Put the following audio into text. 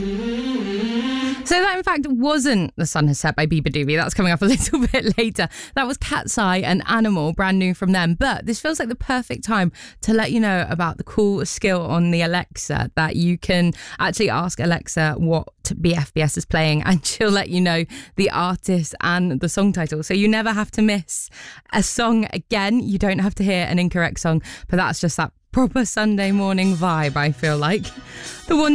So that, in fact, wasn't The Sun Has Set by Bieber Doobie. That's coming up a little bit later. That was Cat's Eye and Animal, brand new from them. But this feels like the perfect time to let you know about the cool skill on the Alexa that you can actually ask Alexa what BFBS is playing, and she'll let you know the artist and the song title. So you never have to miss a song again. You don't have to hear an incorrect song, but that's just that proper Sunday morning vibe, I feel like. The one